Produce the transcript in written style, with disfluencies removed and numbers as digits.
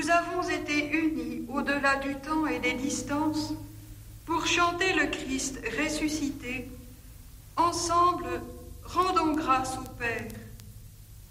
nous avons été unis au-delà du temps et des distances pour chanter le Christ ressuscité. Ensemble, rendons grâce au Père.